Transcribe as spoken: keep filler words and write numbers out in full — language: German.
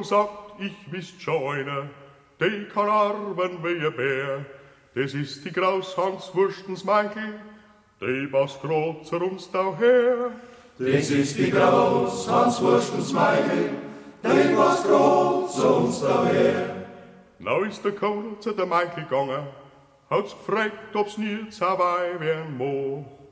sagt, ich wisst schon eine, die kann arben wie ein Bär. Das ist die Graus Hans Wurstens Meichel, die passt grad zu uns da her. Das ist die Graus Hans Wurstens Meichel, die passt grad zu uns da her. Now ist der Kohl zu der Meichel gegangen, hat's gefragt, ob's nie zwei werden mag.